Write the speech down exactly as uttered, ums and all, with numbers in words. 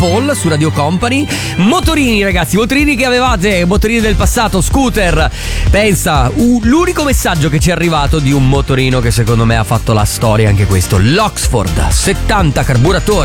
Paul su Radio Company. Motorini, ragazzi, motorini che avevate, motorini del passato, scooter. Pensa, uh, l'unico messaggio che ci è arrivato di un motorino che secondo me ha fatto la storia, anche questo, l'Oxford settanta carburatori.